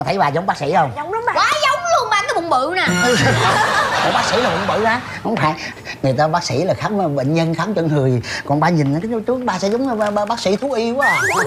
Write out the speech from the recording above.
Thấy bà giống bác sĩ không? Giống lắm bà. Quá giống luôn ba, cái bụng bự nè. Ủa, bác sĩ là bụng bự hả? Không phải, người ta bác sĩ là khám bệnh nhân, khám cho người. Còn ba nhìn cái chú ba sẽ giống bác sĩ thú y quá à.